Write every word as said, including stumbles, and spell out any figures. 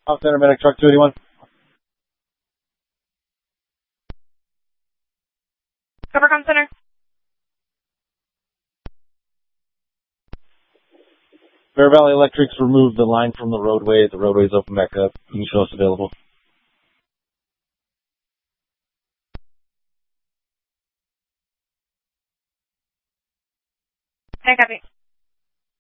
Off center medic truck two eighty-one. Covercom Center. Bear Valley Electrics removed the line from the roadway. The roadway's open back up. You can show us available. I copy.